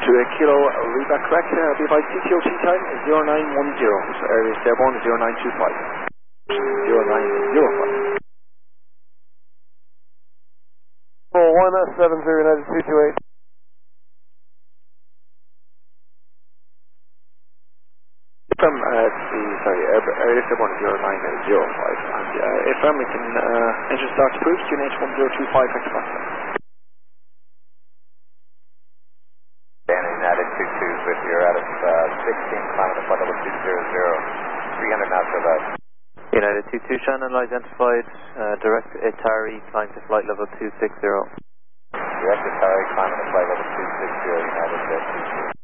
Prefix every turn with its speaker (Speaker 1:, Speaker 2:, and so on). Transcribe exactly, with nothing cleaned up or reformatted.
Speaker 1: to a kilo, read that correct, uh, be by C T O T time is zero nine one zero, so area airborne is zero nine two five. zero nine zero five.
Speaker 2: Oh, one seven zero United two two eight.
Speaker 1: From, uh, the, sorry, area airborne zero nine zero five, and uh, if um, we can uh, engine start approved, Q N H one zero two five, X Fox.
Speaker 3: United two two with you out of uh, sixteen, climbing to flight level two zero zero, three hundred knots or less.
Speaker 4: United two two, Shannon identified, uh, direct Atari, climb to flight level two six zero.
Speaker 3: Direct Atari, climbing to flight level two six zero, United two two.